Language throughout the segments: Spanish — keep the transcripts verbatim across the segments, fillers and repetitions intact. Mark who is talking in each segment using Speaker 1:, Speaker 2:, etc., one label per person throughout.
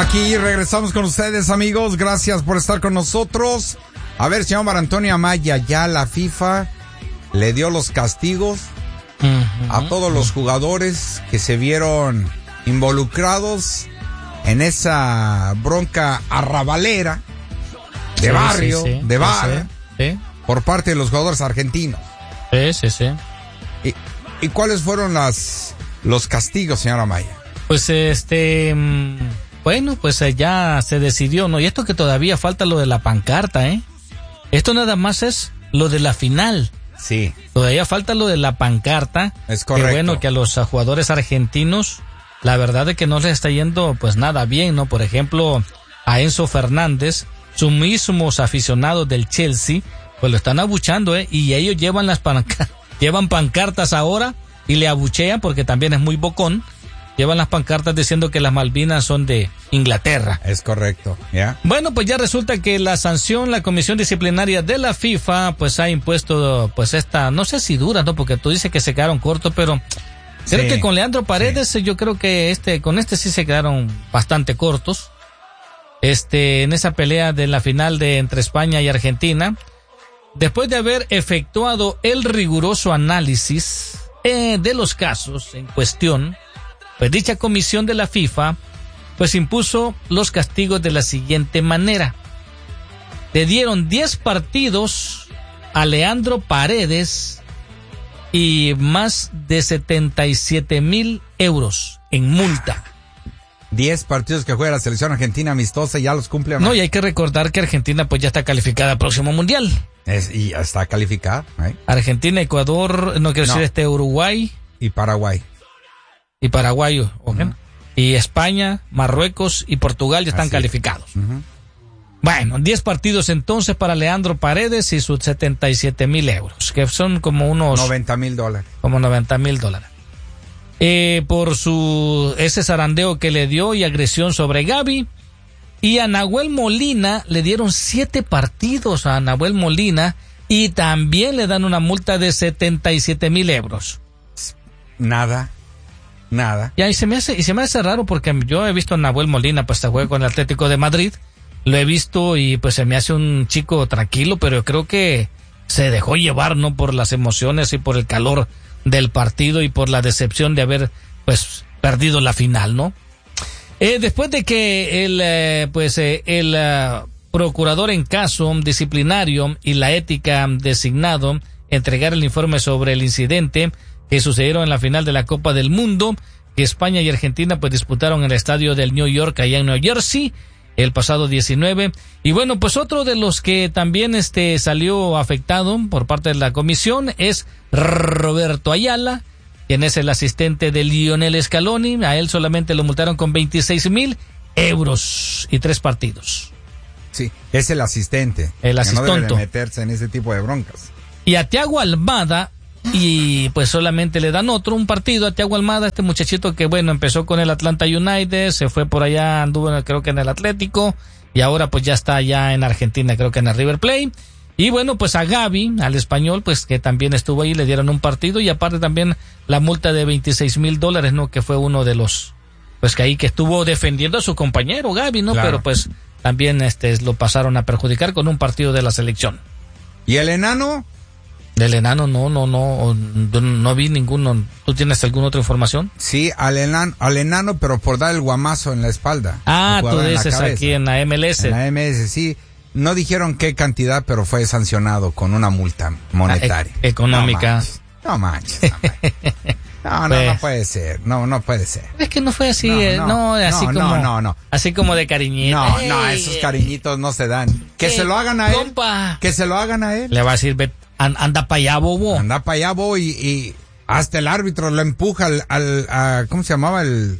Speaker 1: Aquí regresamos con ustedes, amigos. Gracias por estar con nosotros. A ver, señor Mar Antonio Amaya, ya la FIFA le dio los castigos uh-huh. a todos los jugadores que se vieron involucrados en esa bronca arrabalera de sí, barrio, sí, sí. de bar, sí, sí. por parte de los jugadores argentinos.
Speaker 2: Sí, sí, sí.
Speaker 1: ¿Y, y cuáles fueron las los castigos, señora Amaya?
Speaker 2: Pues este... Bueno, pues ya se decidió, ¿no? Y esto que todavía falta lo de la pancarta, ¿eh? Esto nada más es lo de la final.
Speaker 1: Sí.
Speaker 2: Todavía falta lo de la pancarta.
Speaker 1: Es correcto.
Speaker 2: Que bueno, que a los jugadores argentinos, la verdad es que no les está yendo pues nada bien, ¿no? Por ejemplo, a Enzo Fernández, sus mismos aficionados del Chelsea, pues lo están abuchando, ¿eh? Y ellos llevan las panca- llevan pancartas ahora y le abuchean porque también es muy bocón. Llevan las pancartas diciendo que las Malvinas son de Inglaterra.
Speaker 1: Es correcto, ¿ya? Yeah.
Speaker 2: Bueno, pues ya resulta que la sanción, la Comisión Disciplinaria de la FIFA, pues ha impuesto, pues esta, no sé si dura, ¿no? Porque tú dices que se quedaron cortos, pero creo sí, que con Leandro Paredes, sí. yo creo que este, con este sí se quedaron bastante cortos. Este, en esa pelea de la final de entre España y Argentina, después de haber efectuado el riguroso análisis eh, de los casos en cuestión, pues dicha comisión de la FIFA, pues impuso los castigos de la siguiente manera. Le dieron diez partidos a Leandro Paredes y más de setenta y siete mil euros en multa.
Speaker 1: diez partidos que juega la selección argentina amistosa y ya los cumple.
Speaker 2: No, y hay que recordar que Argentina pues ya está calificada al próximo mundial.
Speaker 1: Es, y ya está calificada. ¿eh?
Speaker 2: Argentina, Ecuador, no quiero no. decir este Uruguay.
Speaker 1: Y Paraguay.
Speaker 2: Y Paraguay, okay. uh-huh. y España, Marruecos y Portugal ya están Así calificados. Uh-huh. Bueno, diez partidos entonces para Leandro Paredes y sus setenta y siete mil euros, que son como unos...
Speaker 1: noventa mil dólares.
Speaker 2: Como noventa mil dólares. Eh, por su ese zarandeo que le dio y agresión sobre Gaby. Y a Nahuel Molina le dieron siete partidos a Nahuel Molina y también le dan una multa de setenta y siete mil euros.
Speaker 1: Nada. Nada.
Speaker 2: Y ahí se me hace, y se me hace raro porque yo he visto a Nahuel Molina, pues se juega con el Atlético de Madrid, lo he visto y pues se me hace un chico tranquilo, pero yo creo que se dejó llevar, ¿no? Por las emociones y por el calor del partido y por la decepción de haber, pues, perdido la final, ¿no? Eh, después de que el, eh, pues, eh, el uh, procurador en caso disciplinario y la ética designado entregar el informe sobre el incidente que sucedieron en la final de la Copa del Mundo, que España y Argentina pues disputaron en el estadio del New York allá en New Jersey el pasado diecinueve. Y bueno, pues otro de los que también este salió afectado por parte de la comisión es Roberto Ayala, quien es el asistente de Lionel Scaloni. A él solamente lo multaron con veintiséis mil euros y tres partidos.
Speaker 1: Sí, es el asistente.
Speaker 2: El asistente.
Speaker 1: No debe de meterse en ese tipo de broncas.
Speaker 2: Y a Thiago Almada, y pues solamente le dan otro, un partido a Thiago Almada, este muchachito que bueno, empezó con el Atlanta United, se fue por allá, anduvo creo que en el Atlético, y ahora pues ya está allá en Argentina, creo que en el River Plate. Y bueno, pues a Gaby, al español, pues que también estuvo ahí, le dieron un partido, y aparte también la multa de veintiséis mil dólares, ¿no? Que fue uno de los, pues que ahí que estuvo defendiendo a su compañero Gaby, ¿no? Claro. Pero pues también este lo pasaron a perjudicar con un partido de la selección.
Speaker 1: ¿Y el enano?
Speaker 2: Del enano no, no, no, no, no vi ninguno. ¿Tú tienes alguna otra información?
Speaker 1: Sí, al enano, al enano, pero por dar el guamazo en la espalda.
Speaker 2: Ah, tú dices aquí en la M L S.
Speaker 1: En la M L S, sí. No dijeron qué cantidad, pero fue sancionado con una multa monetaria.
Speaker 2: Ah, e- económica.
Speaker 1: No manches. No, manches, no, no, pues, no puede ser. No, no puede ser.
Speaker 2: Es que no fue así, no,
Speaker 1: eh,
Speaker 2: no, no así
Speaker 1: no,
Speaker 2: como.
Speaker 1: No, no, no.
Speaker 2: Así como de cariñito.
Speaker 1: No,
Speaker 2: hey,
Speaker 1: no, esos cariñitos no se dan. Que
Speaker 2: hey,
Speaker 1: se lo hagan a él.
Speaker 2: Compa.
Speaker 1: Que se lo hagan a él.
Speaker 2: Le va a decir, ve, anda para allá, bobo.
Speaker 1: Anda para allá, bobo, y, y hasta el árbitro lo empuja al, al a, ¿cómo se llamaba el,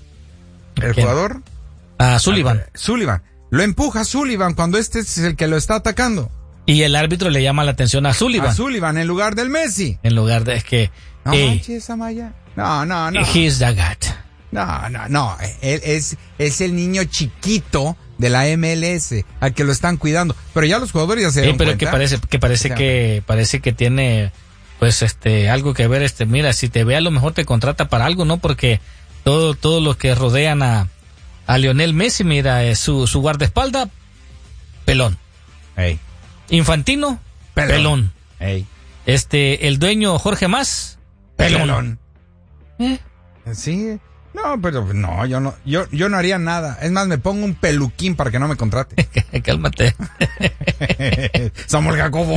Speaker 1: el jugador?
Speaker 2: A Sullivan.
Speaker 1: A, Sullivan. Lo empuja a Sullivan cuando este es el que lo está atacando.
Speaker 2: Y el árbitro le llama la atención a Sullivan.
Speaker 1: A Sullivan en lugar del Messi.
Speaker 2: En lugar de, es que.
Speaker 1: No
Speaker 2: hey,
Speaker 1: manches, Amaya. No, no, no.
Speaker 2: He's the guy.
Speaker 1: No, no, no. Él es, es el niño chiquito de la M L S al que lo están cuidando. Pero ya los jugadores ya se dieron
Speaker 2: sí, pero
Speaker 1: cuenta.
Speaker 2: que parece, que parece o sea, que, parece que tiene, pues, este, algo que ver, este, mira, si te ve a lo mejor te contrata para algo, ¿no? Porque todo, todos los que rodean a, a Lionel Messi, mira, eh, su, su guardaespaldas, pelón.
Speaker 1: Ey.
Speaker 2: Infantino, pelón. pelón.
Speaker 1: Ey.
Speaker 2: Este, el dueño Jorge Mas, pelón.
Speaker 1: pelón. ¿Eh? Sí. No, pero no, yo no, yo, yo no haría nada. Es más, me pongo un peluquín para que no me contrate.
Speaker 2: Cálmate.
Speaker 1: Somos Jacobo.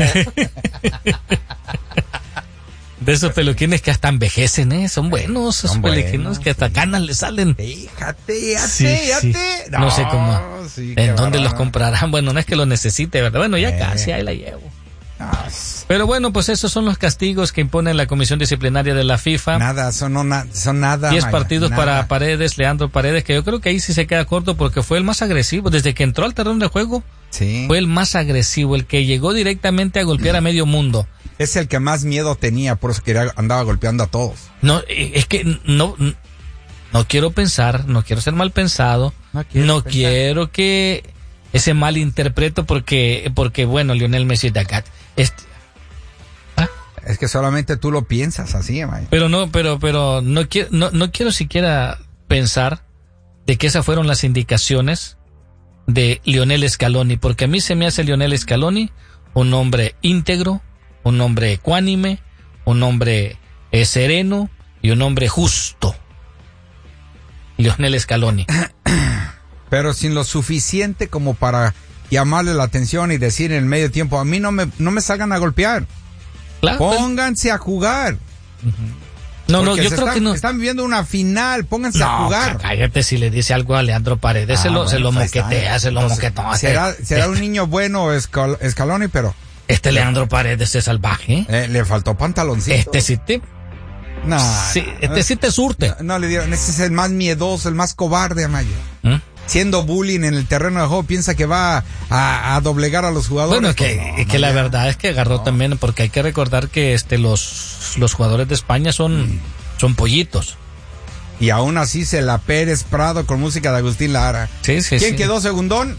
Speaker 2: De esos peluquines que hasta envejecen, ¿eh? Son buenos, esos peluquines que hasta ganas le salen.
Speaker 1: Fíjate, fíjate,
Speaker 2: sí,
Speaker 1: fíjate.
Speaker 2: Sí. No, no sé cómo. Sí, ¿en dónde los comprarán? Bueno, no es que lo necesite, ¿verdad? Bueno, ya eh. casi, ahí la llevo. Ah, pero bueno, pues esos son los castigos que impone la Comisión Disciplinaria de la FIFA.
Speaker 1: Nada, son, no, na, son nada.
Speaker 2: Diez partidos nada. Para Paredes, Leandro Paredes, que yo creo que ahí sí se queda corto porque fue el más agresivo. Desde que entró al terreno de juego,
Speaker 1: sí.
Speaker 2: Fue el más agresivo, el que llegó directamente a golpear a medio mundo.
Speaker 1: Es el que más miedo tenía, por eso quería, andaba golpeando a todos.
Speaker 2: No, es que no, no quiero pensar, no quiero ser mal pensado, no, no quiero que ese mal interpreto porque, porque bueno, Lionel Messi de acá. Este,
Speaker 1: ¿ah? Es que solamente tú lo piensas así, man.
Speaker 2: Pero no, pero, pero no quiero, no, no quiero siquiera pensar de que esas fueron las indicaciones de Lionel Scaloni, porque a mí se me hace Lionel Scaloni un hombre íntegro, un hombre ecuánime, un hombre eh, sereno y un hombre justo. Lionel Scaloni.
Speaker 1: Pero sin lo suficiente como para llamarle la atención y decir en el medio tiempo, a mí no me, no me salgan a golpear. Claro, pónganse a jugar.
Speaker 2: Uh-huh. No, no, yo creo
Speaker 1: están,
Speaker 2: que no.
Speaker 1: Están viviendo una final, pónganse
Speaker 2: no,
Speaker 1: a jugar.
Speaker 2: Cállate, si le dice algo a Leandro Paredes, ah, se lo,
Speaker 1: bueno,
Speaker 2: se lo
Speaker 1: pues
Speaker 2: moquetea, se lo moquetea.
Speaker 1: Será, será un niño bueno Escal, Scaloni, pero...
Speaker 2: Este Leandro Paredes es salvaje.
Speaker 1: Eh, le faltó pantaloncito.
Speaker 2: Este sí te...
Speaker 1: No,
Speaker 2: sí, este sí te surte.
Speaker 1: No, no le dieron, ese es el más miedoso, el más cobarde, Amaya. ¿Mm? Siendo bullying en el terreno de juego, piensa que va a, a doblegar a los jugadores.
Speaker 2: Bueno, que, no, que la verdad es que agarró no. también, porque hay que recordar que este los, los jugadores de España son, mm. son pollitos.
Speaker 1: Y aún así se la Pérez Prado con música de Agustín Lara.
Speaker 2: Sí, sí,
Speaker 1: ¿Quién
Speaker 2: sí.
Speaker 1: quedó segundón?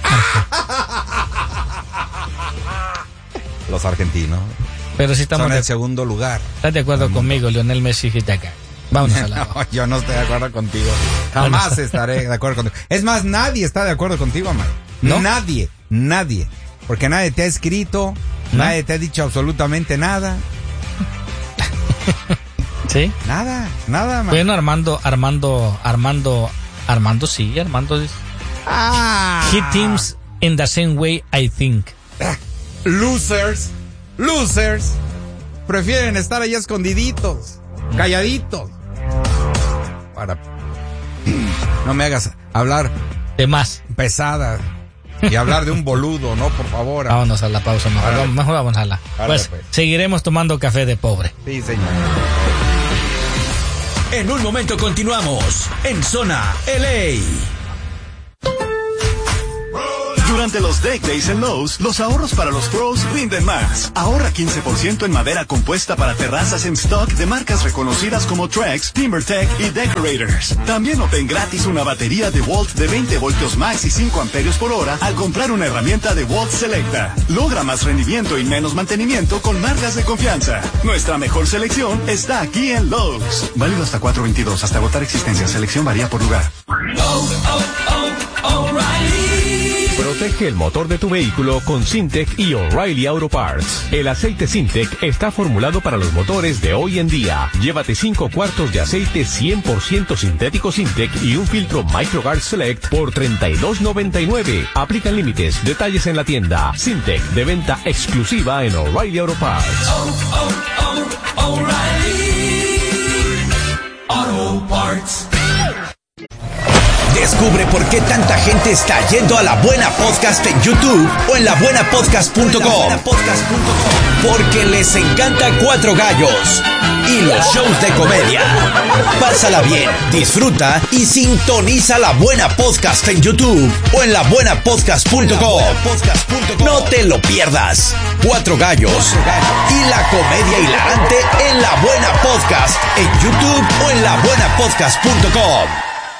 Speaker 1: Los argentinos.
Speaker 2: Pero sí estamos
Speaker 1: son
Speaker 2: de...
Speaker 1: el segundo lugar.
Speaker 2: ¿Estás de acuerdo conmigo, Lionel Messi y acá? Vámonos a la...
Speaker 1: No, yo no estoy de acuerdo contigo. Jamás bueno, estaré de acuerdo contigo. Es más, nadie está de acuerdo contigo, Amar. ¿No? Nadie, nadie. Porque nadie te ha escrito, ¿no? Nadie te ha dicho absolutamente nada.
Speaker 2: ¿Sí?
Speaker 1: Nada, nada, man.
Speaker 2: Bueno, Armando, Armando, Armando, Armando sí, Armando dice.
Speaker 1: Ah.
Speaker 2: He teams in the same way, I think.
Speaker 1: Losers, losers. Prefieren estar ahí escondiditos, calladitos. Para... No me hagas hablar
Speaker 2: de más
Speaker 1: pesada y hablar de un boludo, no, por favor.
Speaker 2: Vámonos a la pausa, mejor, vamos, mejor vamos a la. Pues, pues seguiremos tomando café de pobre.
Speaker 1: Sí, señor.
Speaker 3: En un momento continuamos en Zona L A. Durante los Deck Days en Lowe's, los ahorros para los pros rinden más. Ahorra quince por ciento en madera compuesta para terrazas en stock de marcas reconocidas como Trex, TimberTech y Decorators. También obtén gratis una batería DeWalt de veinte voltios max y cinco amperios por hora al comprar una herramienta DeWalt Selecta. Logra más rendimiento y menos mantenimiento con marcas de confianza. Nuestra mejor selección está aquí en Lowe's. Válido hasta cuatro veintidós, hasta agotar existencia. Selección varía por lugar. Oh, oh, oh, O'Reilly.
Speaker 4: Protege el motor de tu vehículo con Syntec y O'Reilly Auto Parts. El aceite Syntec está formulado para los motores de hoy en día. Llévate cinco cuartos de aceite cien por ciento sintético Syntec y un filtro MicroGuard Select por treinta y dos noventa y nueve. Aplican límites. Detalles en la tienda. Syntec, de venta exclusiva en O'Reilly Auto Parts.
Speaker 3: Oh, oh, oh, O'Reilly Auto Parts. Descubre por qué tanta gente está yendo a La Buena Podcast en YouTube o en la buena podcast punto com. Porque les encanta Cuatro Gallos y los shows de comedia. Pásala bien, disfruta y sintoniza La Buena Podcast en YouTube o en la buena podcast punto com. No te lo pierdas. Cuatro Gallos y la comedia hilarante en La Buena Podcast en YouTube o en la buena podcast punto com.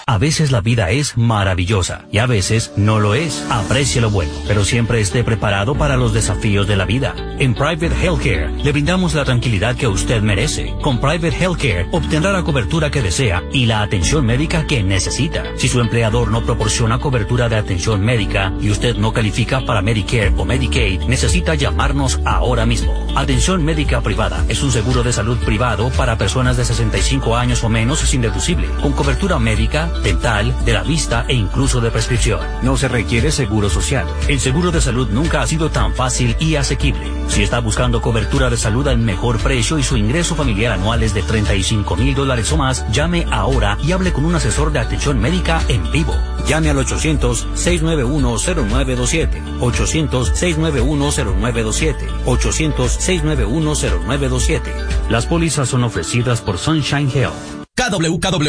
Speaker 5: A veces la vida es maravillosa y a veces no lo es. Aprecie lo bueno, pero siempre esté preparado para los desafíos de la vida. En Private Healthcare le brindamos la tranquilidad que usted merece. Con Private Healthcare obtendrá la cobertura que desea y la atención médica que necesita. Si su empleador no proporciona cobertura de atención médica y usted no califica para Medicare o Medicaid, necesita llamarnos ahora mismo. Atención médica privada es un seguro de salud privado para personas de sesenta y cinco años o menos sin deducible, con cobertura médica, dental, de la vista e incluso de prescripción. No se requiere seguro social. El seguro de salud nunca ha sido tan fácil y asequible. Si está buscando cobertura de salud al mejor precio y su ingreso familiar anual es de treinta y cinco mil dólares o más, llame ahora y hable con un asesor de atención médica en vivo. Llame al ochocientos, seis nueve uno, cero nueve dos siete. ochocientos, seis nueve uno, cero nueve dos siete. ochocientos, seis nueve uno, cero nueve dos siete. Las pólizas son ofrecidas por Sunshine Health.
Speaker 6: K W K W